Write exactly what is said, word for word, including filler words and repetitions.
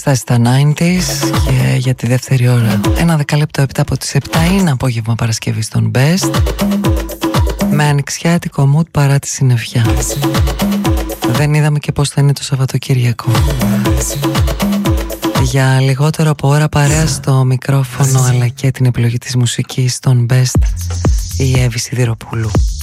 Στάση στα ενενήντα και για τη δεύτερη ώρα ένα δεκαλέπτο επτά από τις επτά είναι απόγευμα Παρασκευή στον Best, με ανοιξιάτικο mood παρά τη συννεφιά. Δεν είδαμε και πώς θα είναι το Σαββατοκύριακο. Για λιγότερο από ώρα παρέα στο μικρόφωνο αλλά και την επιλογή της μουσικής στον Best, η Εύη Σιδηροπούλου.